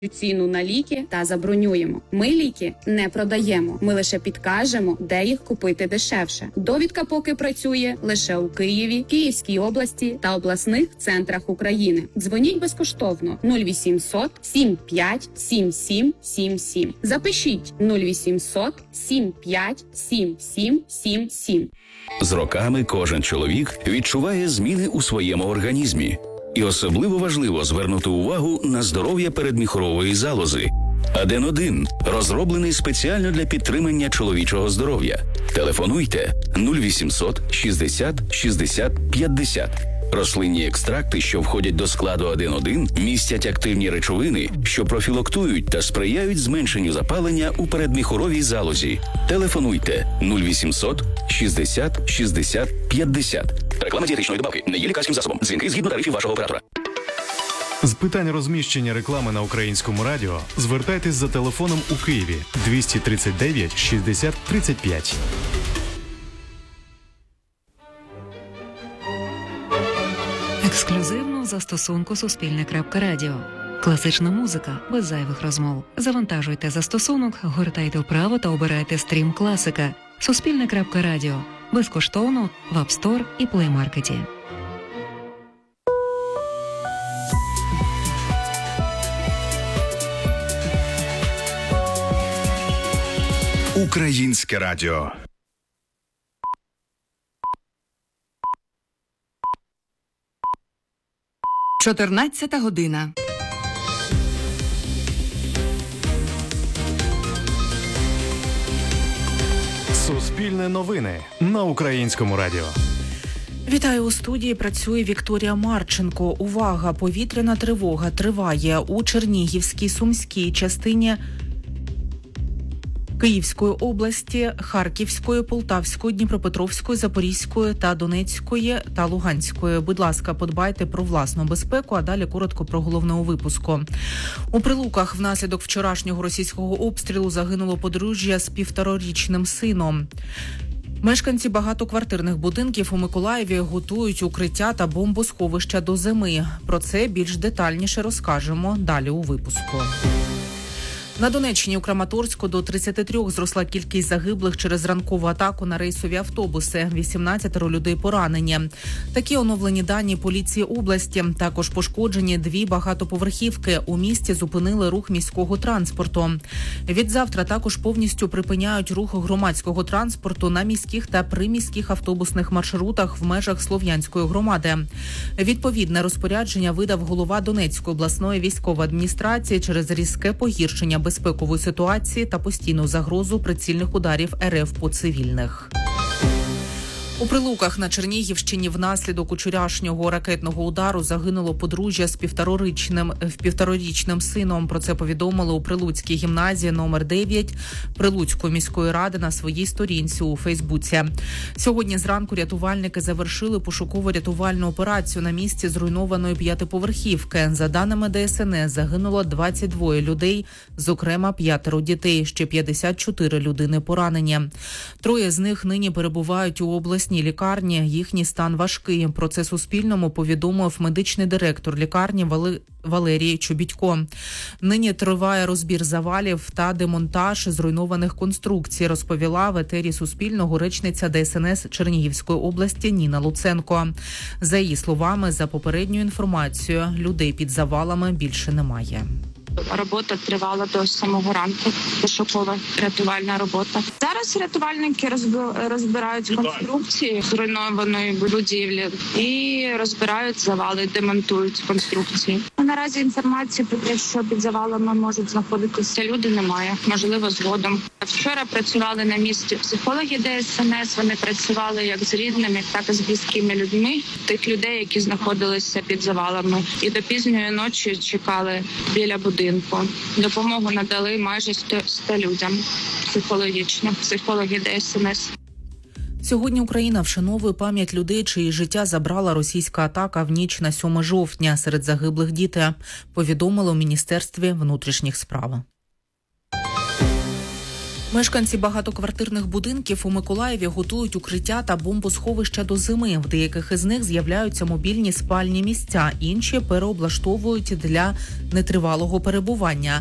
ціну на ліки та забронюємо. Ми ліки не продаємо, ми лише підкажемо, де їх купити дешевше. Довідка поки працює лише у Києві, Київській області та обласних центрах України. Дзвоніть безкоштовно 0800 75 77 77. Запишіть 0800 75 77 77. З роками кожен чоловік відчуває зміни у своєму організмі. І особливо важливо звернути увагу на здоров'я передміхорової залози. Аден-1 розроблений спеціально для підтримання чоловічого здоров'я. Телефонуйте 0800 60 60 50. Рослинні екстракти, що входять до складу Аден-1, містять активні речовини, що профілактують та сприяють зменшенню запалення у передміхоровій залозі. Телефонуйте 0800 60 60 50. Реклама дієтичної добавки не є лікарським засобом. Дзвінки згідно тарифів вашого оператора. З питань розміщення реклами на Українському радіо звертайтесь за телефоном у Києві 239 60 35. Ексклюзивно в застосунку Суспільне.Радіо. Класична музика без зайвих розмов. Завантажуйте застосунок, гортайте вправо та обирайте стрім класика. Суспільне.Радіо. Безкоштовно в App Store і Play Market. Українське радіо. Чотирнадцята година. Суспільне новини на Українському радіо. Вітаю, у студії працює Вікторія Марченко. Увага! Повітряна тривога триває у Чернігівській, Сумській частині Київської області, Харківської, Полтавської, Дніпропетровської, Запорізької та Донецької та Луганської. Будь ласка, подбайте про власну безпеку, а далі коротко про головне у випуску. У Прилуках внаслідок вчорашнього російського обстрілу загинуло подружжя з 1,5-річним сином. Мешканці багатоквартирних будинків у Миколаєві готують укриття та бомбосховища до зими. Про це більш детальніше розкажемо далі у випуску. На Донеччині у Краматорську до 33 зросла кількість загиблих через ранкову атаку на рейсові автобуси. 18 людей поранені. Такі оновлені дані поліції області. Також пошкоджені 2 багатоповерхівки. У місті зупинили рух міського транспорту. Відзавтра також повністю припиняють рух громадського транспорту на міських та приміських автобусних маршрутах в межах Слов'янської громади. Відповідне розпорядження видав голова Донецької обласної військової адміністрації через різке погіршення безпекової ситуації та постійну загрозу прицільних ударів РФ по цивільних. У Прилуках на Чернігівщині внаслідок вчорашнього ракетного удару загинуло подружжя з 1,5-річним сином. Про це повідомили у Прилуцькій гімназії номер 9 Прилуцької міської ради на своїй сторінці у Фейсбуці. Сьогодні зранку рятувальники завершили пошуково-рятувальну операцію на місці зруйнованої 5-поверхівки. За даними ДСНС, загинуло 22 людей, зокрема 5 дітей, ще 54 людини поранені. 3 з них нині перебувають у обласній лікарні, їхній стан важкий. Про це Суспільному повідомив медичний директор лікарні Валерій Чобітько. Нині триває розбір завалів та демонтаж зруйнованих конструкцій, розповіла в етері Суспільного речниця ДСНС Чернігівської області Ніна Луценко. За її словами, за попередньою інформацією, людей під завалами більше немає. Робота тривала до самого ранку, пошукова рятувальна робота. Зараз рятувальники розбирають конструкції зруйнованої будівлі і розбирають завали, демонтують конструкції. Наразі інформації про те, що під завалами можуть знаходитися люди, немає. Можливо, згодом. Вчора працювали на місці психологи ДСНС. Вони працювали як з рідними, так і з близькими людьми тих людей, які знаходилися під завалами. І до пізньої ночі чекали біля будинку. Допомогу надали майже 100 людям психологічно. Психологи ДСНС. Сьогодні Україна вшановує пам'ять людей, чиї життя забрала російська атака в ніч на 7 жовтня. Серед загиблих діти, повідомили у Міністерстві внутрішніх справ. Мешканці багатоквартирних будинків у Миколаєві готують укриття та бомбосховища до зими. В деяких із них з'являються мобільні спальні місця, інші переоблаштовують для нетривалого перебування.